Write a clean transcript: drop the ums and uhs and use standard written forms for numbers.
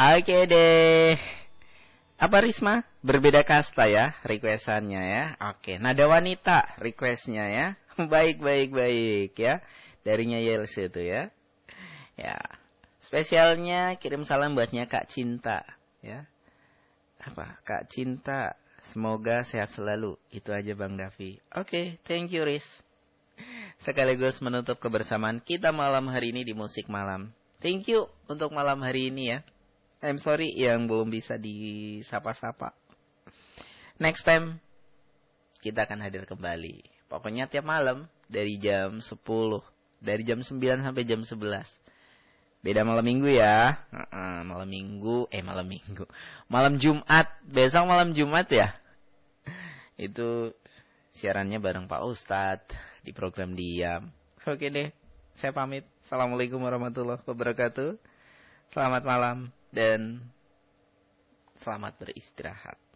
Oke deh. Apa Risma? Berbeda kasta ya requestannya ya. Oke, nada wanita requestnya ya. Baik ya. Darinya Yels itu ya. Ya. Spesialnya kirim salam buatnya Kak Cinta ya. Apa? Kak Cinta, semoga sehat selalu. Itu aja Bang Davi. Oke, thank you Riz. Sekaligus menutup kebersamaan kita malam hari ini di Musik Malam. Thank you untuk malam hari ini ya. I'm sorry yang belum bisa disapa-sapa. Next time kita akan hadir kembali. Pokoknya tiap malam dari jam 10. Dari jam 9 sampai jam 11. Beda malam minggu ya. Malam minggu. Malam Jumat. Besok malam Jumat ya. Itu siarannya bareng Pak Ustadz di program Diam. Oke deh. Saya pamit. Assalamualaikum warahmatullahi wabarakatuh. Selamat malam. Dan selamat beristirahat.